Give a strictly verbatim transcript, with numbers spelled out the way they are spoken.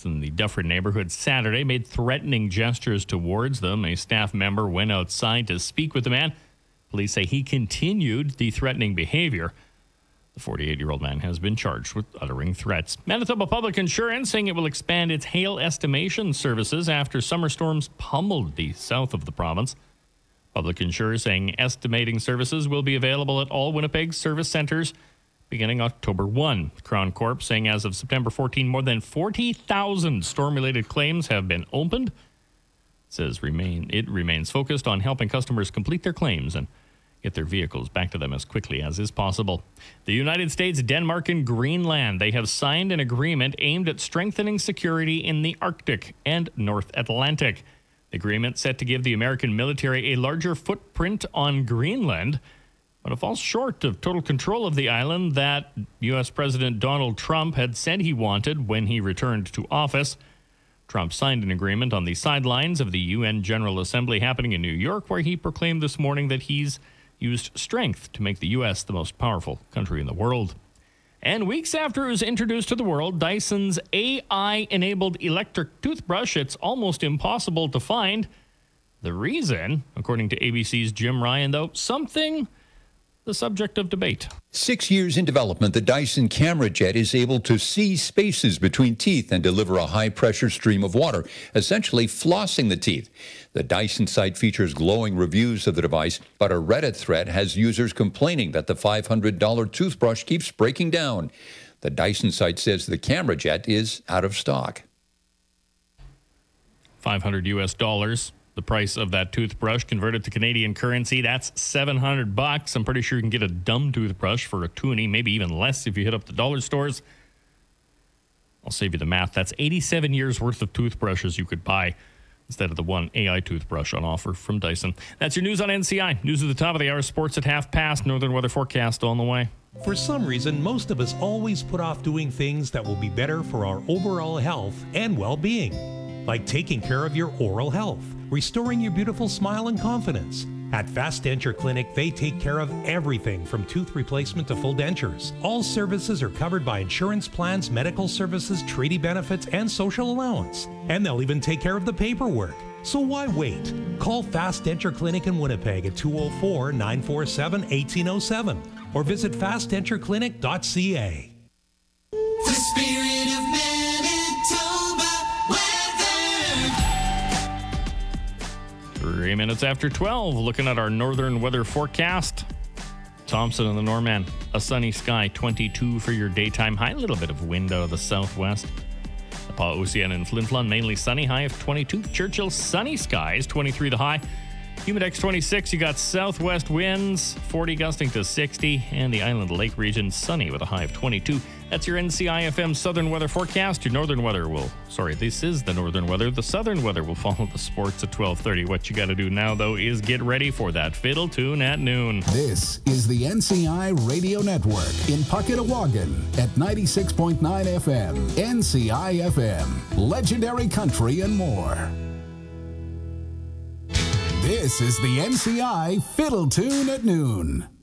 residents in the Dufferin neighborhood Saturday made threatening gestures towards them. A staff member went outside to speak with the man. Police say he continued the threatening behavior. The forty-eight-year-old man has been charged with uttering threats. Manitoba Public Insurance saying it will expand its hail estimation services after summer storms pummeled the south of the province. Public Insurance saying estimating services will be available at all Winnipeg service centers beginning October first. Crown Corp saying as of September fourteenth, more than forty thousand storm-related claims have been opened. It says remain it remains focused on helping customers complete their claims and get their vehicles back to them as quickly as is possible. The United States, Denmark, and Greenland, they have signed an agreement aimed at strengthening security in the Arctic and North Atlantic. The agreement set to give the American military a larger footprint on Greenland, but it falls short of total control of the island that U S President Donald Trump had said he wanted when he returned to office. Trump signed an agreement on the sidelines of the U N General Assembly happening in New York, where he proclaimed this morning that he's used strength to make the U S the most powerful country in the world. And weeks after it was introduced to the world, Dyson's A I-enabled electric toothbrush, it's almost impossible to find. The reason, according to A B C's Jim Ryan, though, something the subject of debate. Six years in development, the Dyson Camera Jet is able to see spaces between teeth and deliver a high-pressure stream of water, essentially flossing the teeth. The Dyson site features glowing reviews of the device, but a Reddit thread has users complaining that the five hundred dollars toothbrush keeps breaking down. The Dyson site says the Camera Jet is out of stock. five hundred U S dollars. The price of that toothbrush converted to Canadian currency, that's seven hundred bucks. I'm pretty sure you can get a dumb toothbrush for a toonie, maybe even less if you hit up the dollar stores. I'll save you the math. That's eighty-seven years worth of toothbrushes you could buy instead of the one A I toothbrush on offer from Dyson. That's your news on N C I. News at the top of the hour, sports at half past, northern weather forecast on the way. For some reason, most of us always put off doing things that will be better for our overall health and well-being, like taking care of your oral health, restoring your beautiful smile and confidence. At Fast Denture Clinic, they take care of everything from tooth replacement to full dentures. All services are covered by insurance plans, medical services, treaty benefits, and social allowance. And they'll even take care of the paperwork. So why wait? Call Fast Denture Clinic in Winnipeg at two oh four, nine four seven, one eight oh seven or visit fast denture clinic dot c a. The spirit of Manitoba weather. Three minutes after twelve, looking at our northern weather forecast. Thompson and the Norman, a sunny sky, twenty-two for your daytime high. A little bit of wind out of the southwest. Paul Ocean and Flin Flon, mainly sunny, high of twenty-two. Churchill, sunny skies, twenty-three the high. Humidex twenty-six, you got southwest winds, forty gusting to sixty, and the Island Lake region sunny with a high of twenty-two. That's your N C I F M southern weather forecast. Your northern weather will, sorry, this is the northern weather. The southern weather will follow the sports at twelve thirty. What you got to do now, though, is get ready for that fiddle tune at noon. This is the N C I Radio Network in Puckett-Awagan at ninety-six point nine F M. N C I F M, legendary country and more. This is the N C I Fiddle Tune at Noon.